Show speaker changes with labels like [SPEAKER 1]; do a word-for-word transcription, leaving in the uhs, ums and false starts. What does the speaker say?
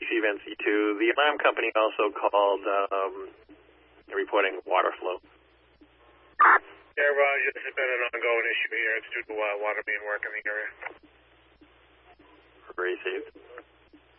[SPEAKER 1] receive N C two. The alarm company also called um, reporting water flow.
[SPEAKER 2] Yeah, Roger, this has been an ongoing issue here. It's due to uh, water being work in the area.
[SPEAKER 1] Received.